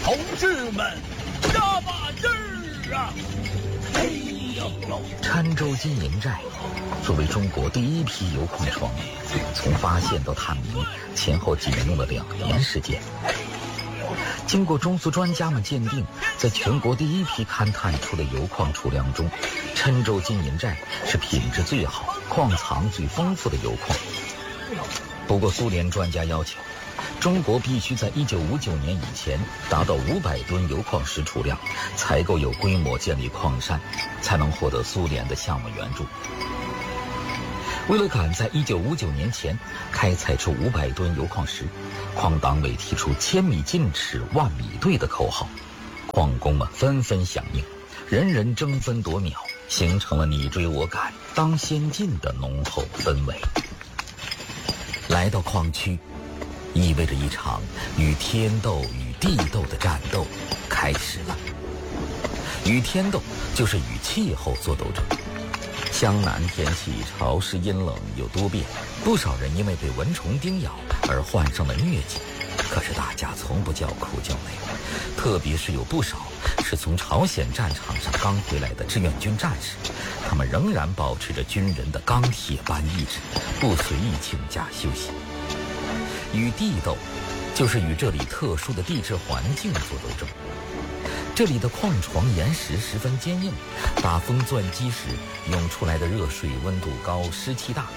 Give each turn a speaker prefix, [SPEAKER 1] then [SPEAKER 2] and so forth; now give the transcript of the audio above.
[SPEAKER 1] 同志们，加把劲儿啊！哎呦，
[SPEAKER 2] 郴州金银寨作为中国第一批铀矿床，从发现到探明前后仅用了2年时间。经过中苏专家们鉴定，在全国第一批勘探出的铀矿储量中，郴州金银寨是品质最好、矿藏最丰富的铀矿。不过苏联专家要求，中国必须在1959年以前达到500吨铀矿石储量，才够有规模建立矿山，才能获得苏联的项目援助。为了赶在1959年前开采出500吨铀矿石，矿党委提出千米进尺，万米队的口号，矿工们纷纷响应，人人争分夺秒，形成了你追我赶、当先进的浓厚氛围。来到矿区，意味着一场与天斗与地斗的战斗开始了。与天斗就是与气候做斗争。湘南天气潮湿阴冷又多变，不少人因为被蚊虫叮咬而患上了疟疾。可是大家从不叫苦叫累，特别是有不少是从朝鲜战场上刚回来的志愿军战士，他们仍然保持着军人的钢铁般意志，不随意请假休息。与地斗就是与这里特殊的地质环境做斗争。这里的矿床岩石十分坚硬，打风钻击时涌出来的热水温度高，湿气大，